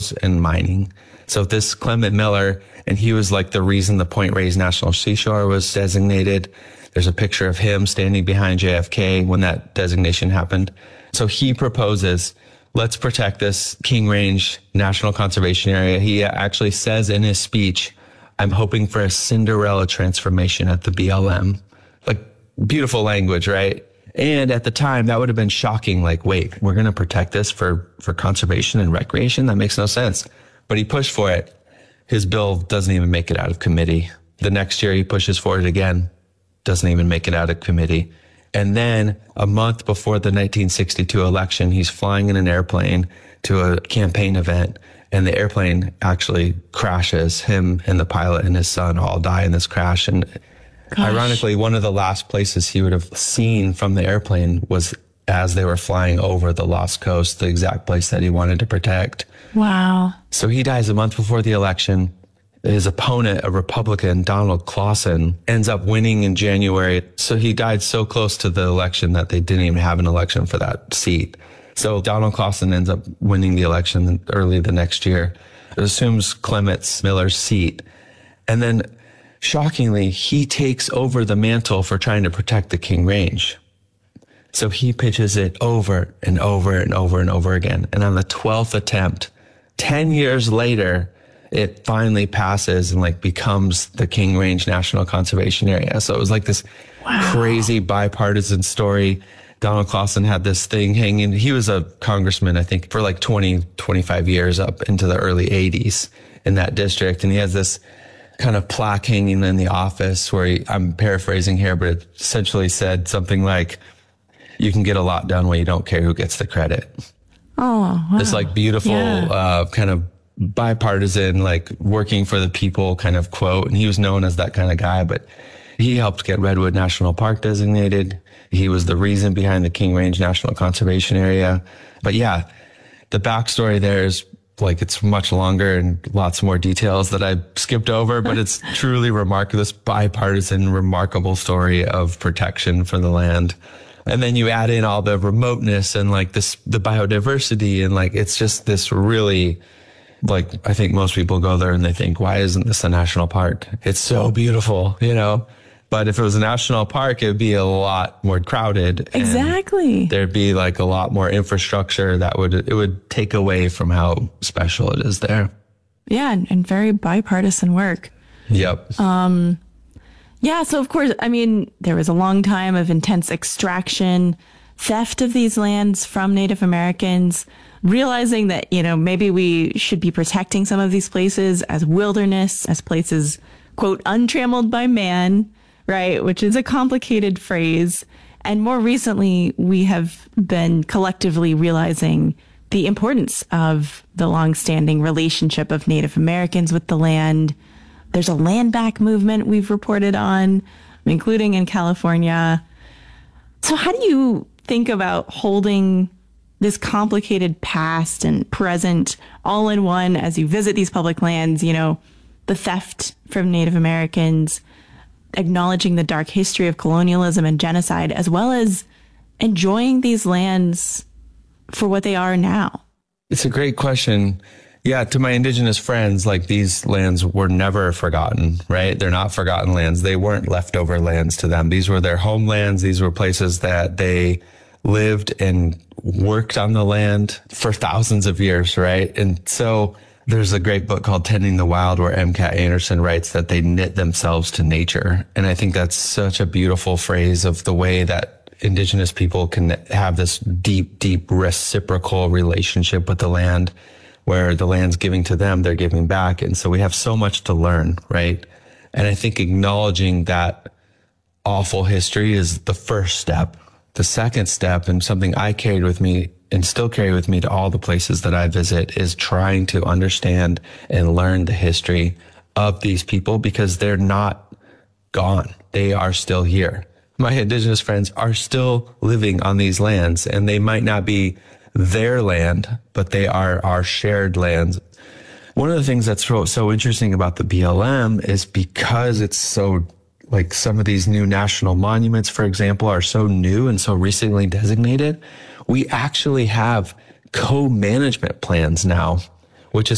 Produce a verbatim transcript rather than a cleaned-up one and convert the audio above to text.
minerals and mining. So this Clement Miller, and he was like the reason the Point Reyes National Seashore was designated. There's a picture of him standing behind J F K when that designation happened. So he proposes, let's protect this King Range National Conservation Area. He actually says in his speech, I'm hoping for a Cinderella transformation at the B L M. Like, beautiful language, right? And at the time, that would have been shocking. Like, wait, we're going to protect this for, for conservation and recreation? That makes no sense. But he pushed for it. His bill doesn't even make it out of committee. The next year, he pushes for it again. Doesn't even make it out of committee. And then a month before the nineteen sixty-two election, he's flying in an airplane to a campaign event, and the airplane actually crashes. Him and the pilot and his son all die in this crash. And Gosh. Ironically, one of the last places he would have seen from the airplane was as they were flying over the Lost Coast, the exact place that he wanted to protect. Wow. So he dies a month before the election. His opponent, a Republican, Donald Clausen, ends up winning in January. So he died so close to the election that they didn't even have an election for that seat. So Donald Clausen ends up winning the election early the next year. It assumes Clement Miller's seat. And then, shockingly, he takes over the mantle for trying to protect the King Range. So he pitches it over and over and over and over again. And on the twelfth attempt, ten years later, it finally passes and like becomes the King Range National Conservation Area. So it was like this wow. crazy bipartisan story. Donald Clausen had this thing hanging. He was a congressman, I think, for like twenty, twenty-five years up into the early eighties in that district. And he has this kind of plaque hanging in the office where he, I'm paraphrasing here, but it essentially said something like, you can get a lot done when you don't care who gets the credit. Oh, wow. This like beautiful yeah. uh, kind of bipartisan, like working for the people kind of quote. And he was known as that kind of guy, but he helped get Redwood National Park designated. He was the reason behind the King Range National Conservation Area. But yeah, the backstory there is like, it's much longer and lots more details that I skipped over, but it's truly remarkable, this bipartisan, remarkable story of protection for the land. And then you add in all the remoteness and like this, the biodiversity, and like, it's just this really, like, I think most people go there and they think, why isn't this a national park? It's so beautiful, you know? But if it was a national park, it would be a lot more crowded. Exactly. There'd be like a lot more infrastructure that would, it would take away from how special it is there. Yeah. And, and very bipartisan work. Yep. Um, yeah. So of course, I mean, there was a long time of intense extraction, theft of these lands from Native Americans, realizing that, you know, maybe we should be protecting some of these places as wilderness, as places, quote, untrammeled by man, right? Which is a complicated phrase. And more recently, we have been collectively realizing the importance of the longstanding relationship of Native Americans with the land. There's a land back movement we've reported on, including in California. So how do you think about holding this complicated past and present all in one as you visit these public lands, you know, the theft from Native Americans, acknowledging the dark history of colonialism and genocide, as well as enjoying these lands for what they are now? It's a great question. Yeah, to my indigenous friends, like, these lands were never forgotten, right? They're not forgotten lands. They weren't leftover lands to them. These were their homelands. These were places that they lived and worked on the land for thousands of years, right? And so there's a great book called Tending the Wild where M. Cat Anderson writes that they knit themselves to nature. And I think that's such a beautiful phrase of the way that indigenous people can have this deep, deep reciprocal relationship with the land, where the land's giving to them, they're giving back. And so we have so much to learn, right? And I think acknowledging that awful history is the first step. The second step, and something I carried with me and still carry with me to all the places that I visit, is trying to understand and learn the history of these people, because they're not gone. They are still here. My indigenous friends are still living on these lands, and they might not be their land, but they are our shared lands. One of the things that's so, so interesting about the B L M is because it's so, like, some of these new national monuments, for example, are so new and so recently designated, we actually have co-management plans now